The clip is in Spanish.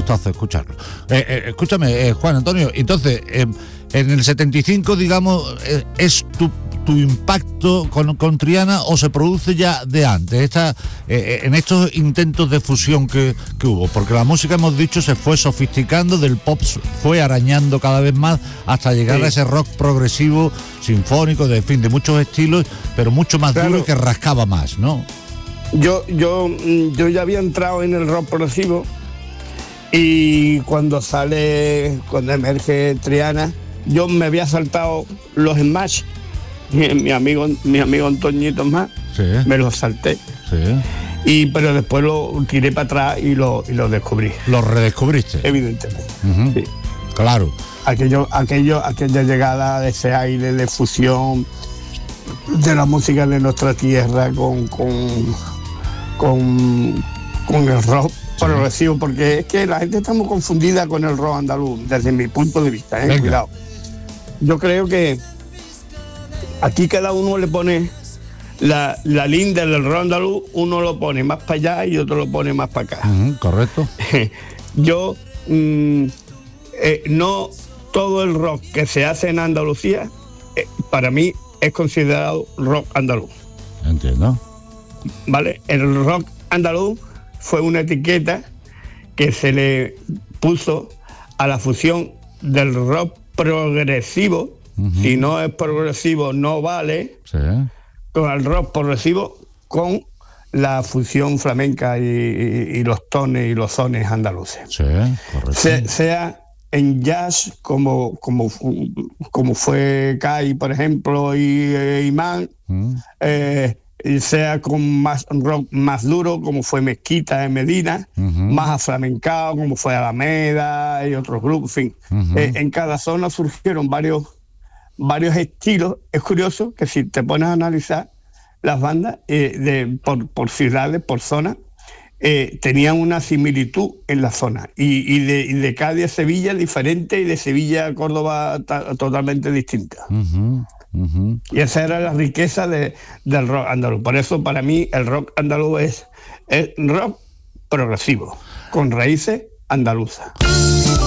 gustazo escucharlo. Escúchame, Juan Antonio, entonces, en el 75, digamos, es tu impacto con Triana, o se produce ya de antes, en estos intentos de fusión que hubo, porque la música, hemos dicho, se fue sofisticando, del pop fue arañando cada vez más hasta llegar a ese rock progresivo, sinfónico, de muchos estilos, pero mucho más duro y que rascaba más, ¿no? Yo ya había entrado en el rock progresivo, y cuando emerge Triana, yo me había saltado los Smash. Mi amigo Antoñito más, me lo salté. Pero después lo tiré para atrás y lo descubrí. ¿Lo redescubriste? Evidentemente. Uh-huh. Sí. Claro. Aquella llegada de ese aire de fusión de la música de nuestra tierra con el rock progresivo, porque es que la gente está muy confundida con el rock andaluz, desde mi punto de vista. Cuidado. Yo creo que aquí cada uno le pone la linda del rock andaluz, uno lo pone más para allá y otro lo pone más para acá. Correcto. Yo, no todo el rock que se hace en Andalucía, para mí es considerado rock andaluz. Entiendo. ¿Vale? El rock andaluz fue una etiqueta que se le puso a la fusión del rock progresivo. Si no es progresivo, no vale. Con el rock progresivo, con la fusión flamenca y los tones y los sones andaluces. Correcto. Sea en jazz, como fue Kai, por ejemplo, y Imán, sea con más rock más duro, como fue Mezquita en Medina, más aflamencado, como fue Alameda y otros grupos. En fin, en cada zona surgieron varios estilos. Es curioso que si te pones a analizar las bandas por ciudades, por zonas, tenían una similitud en la zona, y de Cádiz a Sevilla diferente, y de Sevilla a Córdoba totalmente distinta. Y esa era la riqueza del rock andaluz. Por eso, para mí, el rock andaluz es rock progresivo con raíces andaluzas.